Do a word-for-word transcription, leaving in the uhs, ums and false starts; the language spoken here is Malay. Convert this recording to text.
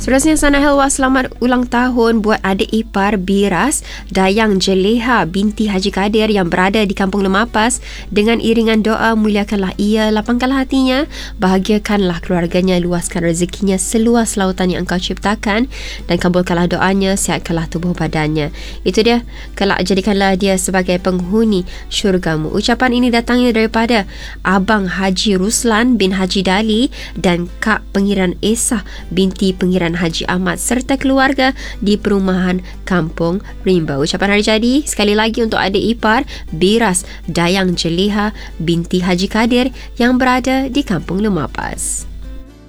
Seterusnya, Sana Helwa selamat ulang tahun buat adik ipar Biras Dayang Jeleha binti Haji Kadir yang berada di Kampung Lemapas. Dengan iringan doa, muliakanlah ia, lapangkanlah hatinya, bahagiakanlah keluarganya, luaskan rezekinya seluas lautan yang engkau ciptakan, dan kabulkanlah doanya, sihatkanlah tubuh badannya. Itu dia, kelak jadikanlah dia sebagai penghuni syurgamu. Ucapan ini datangnya daripada Abang Haji Ruslan bin Haji Dali dan Kak Pengiran Esah binti Pengiran Haji Ahmad serta keluarga di perumahan Kampung Rimba. Ucapan hari jadi sekali lagi untuk adik ipar Biras Dayang Jeleha binti Haji Kadir yang berada di Kampung Lemapas.